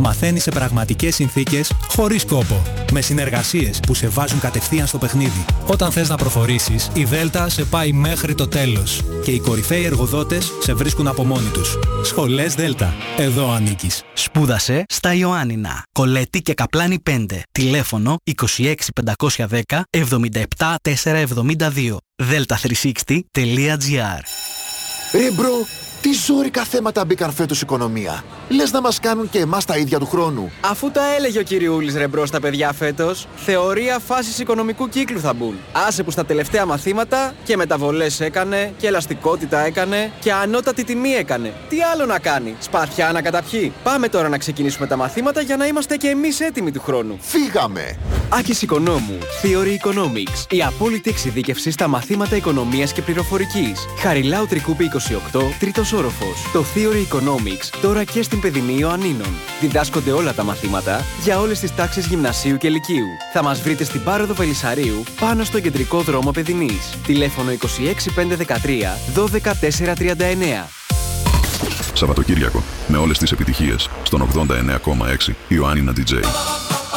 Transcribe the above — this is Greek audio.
Μαθαίνεις σε πραγματικές συνθήκες, χωρίς κόπο. Με συνεργασίες που σε βάζουν κατευθείαν στο παιχνίδι. Όταν θες να προχωρήσεις, η Δέλτα σε πάει μέχρι το τέλος. Και οι κορυφαίοι εργοδότες σε βρίσκουν από μόνοι τους. Σχολές Δέλτα. Εδώ ανήκεις. Σπούδασε στα Ιωάννινα. Κολέτη και Καπλάνη 5. Τηλέφωνο 26510 77472. delta360.gr. Ρε μπρο, τι ζόρικα θέματα μπήκαν φέτος οικονομία. Λες να μας κάνουν και εμάς τα ίδια του χρόνου. Αφού τα έλεγε ο κυριούλης ρε μπρο στα παιδιά φέτος, θεωρία φάσης οικονομικού κύκλου θα μπουν. Άσε που στα τελευταία μαθήματα και μεταβολές έκανε και ελαστικότητα έκανε και ανώτατη τιμή έκανε. Τι άλλο να κάνει, σπαθιά να καταπιεί. Πάμε τώρα να ξεκινήσουμε τα μαθήματα για να είμαστε και εμείς έτοιμοι του χρόνου. Φύγαμε! Άκης Οικονόμου, Theory Economics. Η απόλυτη εξειδίκευση στα μαθήματα οικονομίας και πληροφορικής. Χαριλάου Τρικούπη 28, τρίτος όροφος. Το Theory Economics τώρα και στην Παιδινή Ιωαννίνων. Διδάσκονται όλα τα μαθήματα για όλες τις τάξεις γυμνασίου και λυκείου. Θα μας βρείτε στην Πάροδο Βελισσαρίου, πάνω στο κεντρικό δρόμο Παιδινής. Τηλέφωνο 26513 12439. Σαββατοκύριακο με όλες τις επιτυχίες στον 89,6 Ιωάννινα DJ.